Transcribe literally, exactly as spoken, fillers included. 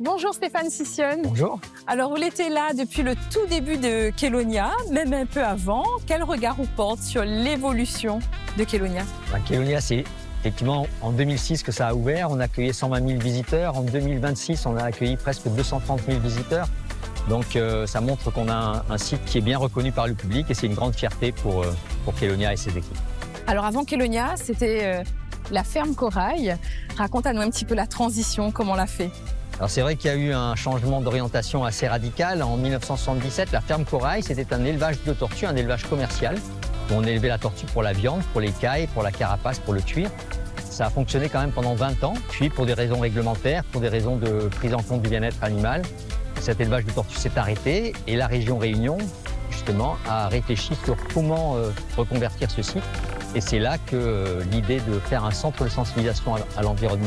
Bonjour Stéphane Sissionne. Bonjour. Alors vous étiez là depuis le tout début de Kelonia, même un peu avant. Quel regard vous porte sur l'évolution de Kelonia? Ben, Kelonia, c'est effectivement en deux mille six que ça a ouvert. On a accueilli cent vingt mille visiteurs. En deux mille vingt-six, on a accueilli presque deux cent trente mille visiteurs. Donc euh, ça montre qu'on a un, un site qui est bien reconnu par le public et c'est une grande fierté pour, euh, pour Kelonia et ses équipes. Alors avant Kelonia, c'était euh, la ferme Corail. Raconte-nous un petit peu la transition, comment on l'a fait. Alors c'est vrai qu'il y a eu un changement d'orientation assez radical. En mille neuf cent soixante-dix-sept, la ferme Corail, c'était un élevage de tortues, un élevage commercial. On élevait la tortue pour la viande, pour l'écaille, pour la carapace, pour le cuir. Ça a fonctionné quand même pendant vingt ans. Puis pour des raisons réglementaires, pour des raisons de prise en compte du bien-être animal, cet élevage de tortues s'est arrêté et la région Réunion, justement, a réfléchi sur comment euh, reconvertir ce site. Et c'est là que euh, l'idée de faire un centre de sensibilisation à l'environnement